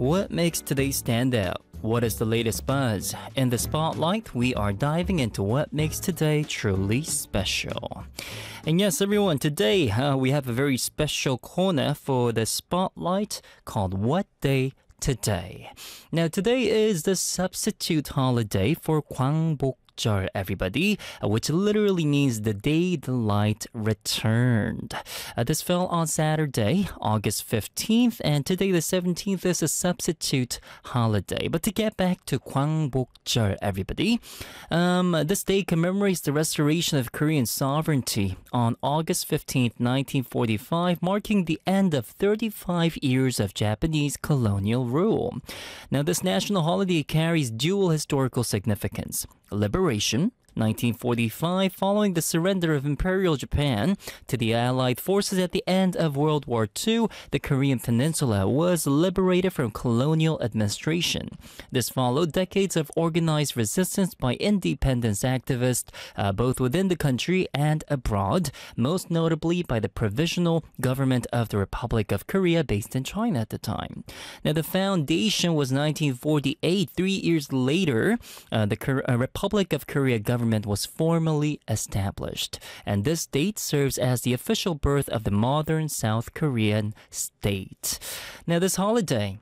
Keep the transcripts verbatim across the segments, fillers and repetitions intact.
What makes today stand out? What is the latest buzz? In the spotlight, we are diving into what makes today truly special. And yes, everyone, today uh, we have a very special corner for the spotlight called What Day Today. Now, today is the substitute holiday for 광복절, everybody, uh, which literally means the day the light returned. Uh, this fell on Saturday, August fifteenth, and today the seventeenth is a substitute holiday. But to get back to 광복절, everybody, um, this day commemorates the restoration of Korean sovereignty on August fifteenth, nineteen forty-five, marking the end of thirty-five years of Japanese colonial rule. Now, this national holiday carries dual historical significance. Liberation, nineteen forty-five, following the surrender of Imperial Japan to the Allied forces at the end of World War Two, the Korean peninsula was liberated from colonial administration. This followed decades of organized resistance by independence activists, uh, both within the country and abroad, most notably by the Provisional Government of the Republic of Korea based in China at the time. Now, the foundation was nineteen forty-eight. Three years later, uh, the Cor- uh, Republic of Korea government government was formally established, and this date serves as the official birth of the modern South Korean state. Now, this holiday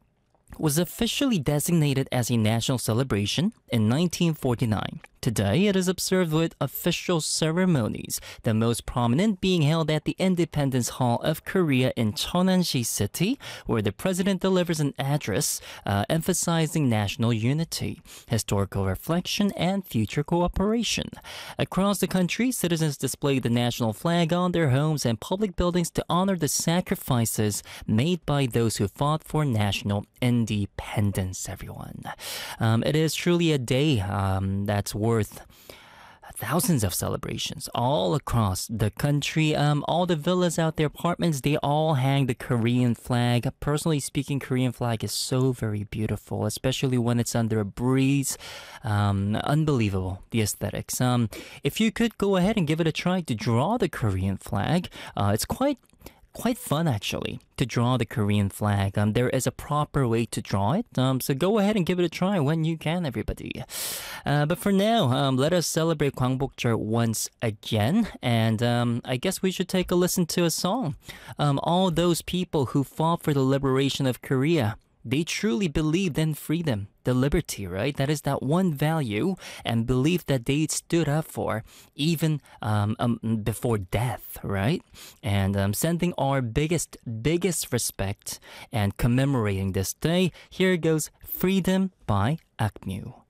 was officially designated as a national celebration in nineteen forty-nine. Today, it is observed with official ceremonies, the most prominent being held at the Independence Hall of Korea in Cheonanji City, where the president delivers an address uh, emphasizing national unity, historical reflection, and future cooperation. Across the country, citizens display the national flag on their homes and public buildings to honor the sacrifices made by those who fought for national independence, everyone. Um, it is truly a day um, that's worth worth thousands of celebrations all across the country. Um, all the villas out there, apartments, they all hang the Korean flag. Personally speaking, Korean flag is so very beautiful, especially when it's under a breeze. Um, unbelievable, the aesthetics. Um, if you could go ahead and give it a try to draw the Korean flag, uh, it's quite Quite fun, actually, to draw the Korean flag. Um, there is a proper way to draw it, um, so go ahead and give it a try when you can, everybody. Uh, but for now, um, let us celebrate 광복절 once again, and um, I guess we should take a listen to a song. Um, all those people who fought for the liberation of Korea, they truly believed in freedom, the liberty, right? That is that one value and belief that they stood up for even um, um, before death, right? And um, sending our biggest, biggest respect and commemorating this day, here goes Freedom by Akmu.